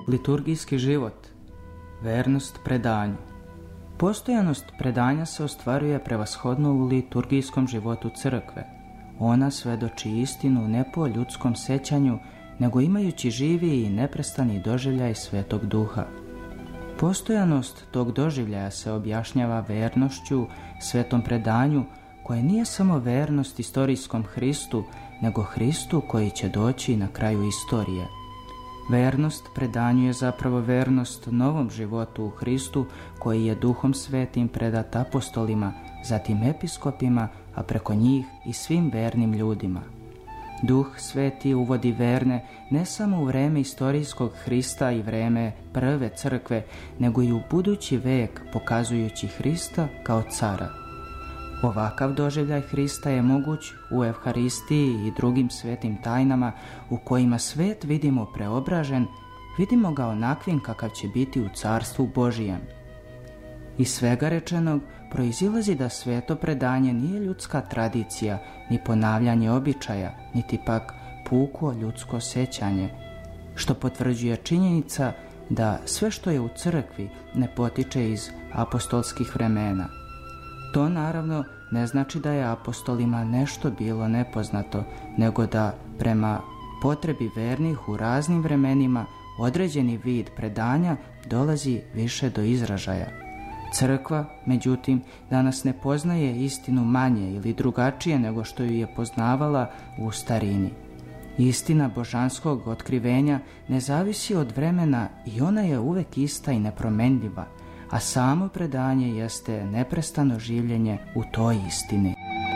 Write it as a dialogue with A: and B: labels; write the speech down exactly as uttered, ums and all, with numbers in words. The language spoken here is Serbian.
A: Liturgijski život, vernost predanju. Postojanost predanja se ostvaruje prevashodno u liturgijskom životu crkve. Ona svedoči istinu ne po ljudskom sećanju, nego imajući živi i neprestani doživljaj Svetog Duha. Postojanost tog doživljaja se objašnjava vernošću svetom predanju, koje nije samo vernost istorijskom Hristu, nego Hristu koji će doći na kraju istorije. Vernost predanju je zapravo vernost novom životu u Hristu, koji je Duhom Svetim predat apostolima, zatim episkopima, a preko njih i svim vernim ljudima. Duh Sveti uvodi verne ne samo u vreme istorijskog Hrista i vreme prve crkve, nego i u budući vek, pokazujući Hrista kao cara. Ovakav doživljaj Hrista je moguć u Evharistiji i drugim svetim tajnama u kojima svet vidimo preobražen, vidimo ga onakvim kakav će biti u Carstvu Božijem. Iz svega rečenog proizilazi da sveto predanje nije ljudska tradicija, ni ponavljanje običaja, niti pak puko ljudsko sećanje, što potvrđuje činjenica da sve što je u crkvi ne potiče iz apostolskih vremena. To naravno ne znači da je apostolima nešto bilo nepoznato, nego da prema potrebi vernih u raznim vremenima određeni vid predanja dolazi više do izražaja. Crkva, međutim, danas ne poznaje istinu manje ili drugačije nego što ju je poznavala u starini. Istina božanskog otkrivenja ne zavisi od vremena i ona je uvek ista i nepromenljiva, a samo predanje jeste neprestano življenje u toj istini.